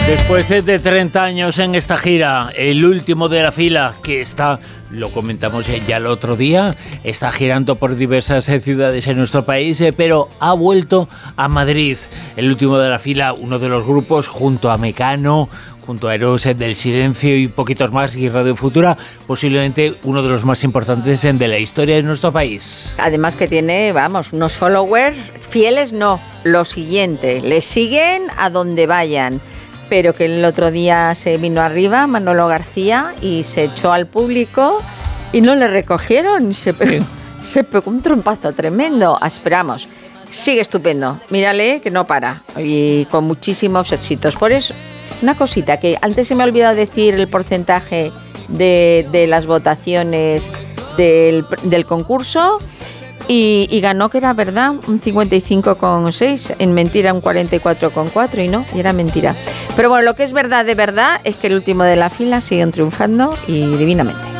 Después de 30 años en esta gira, el último de la fila, que está, lo comentamos ya el otro día, está girando por diversas ciudades en nuestro país, pero ha vuelto a Madrid. El último de la fila, uno de los grupos, junto a Mecano, junto a Héroes del Silencio y poquitos más, y Radio Futura, posiblemente uno de los más importantes de la historia de nuestro país. Además que tiene, vamos, unos followers fieles, no, lo siguiente, le siguen a donde vayan. Pero que el otro día se vino arriba Manolo García y se echó al público y no le recogieron. Se pegó un trompazo tremendo. Esperamos. Sigue estupendo. Mírale que no para. Y con muchísimos éxitos. Por eso, una cosita que antes se me ha olvidado decir el porcentaje de las votaciones del concurso. Y ganó, que era verdad, un 55,6, en mentira un 44,4, y no, y era mentira. Pero bueno, lo que es verdad de verdad es que el último de la fila siguen triunfando y divinamente.